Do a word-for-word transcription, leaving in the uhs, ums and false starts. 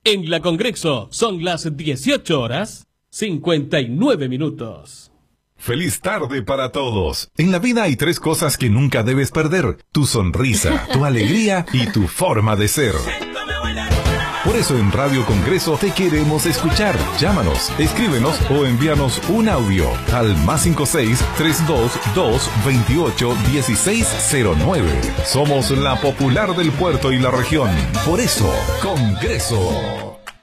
En la Congreso son las dieciocho horas cincuenta y nueve minutos. Feliz tarde para todos. En la vida hay tres cosas que nunca debes perder: tu sonrisa, tu alegría y tu forma de ser. Por eso en Radio Congreso te queremos escuchar. Llámanos, escríbenos o envíanos un audio al más cinco seis, tres dos dos, veintiocho, dieciséis cero nueve. Somos la popular del puerto y la región. Por eso, Congreso.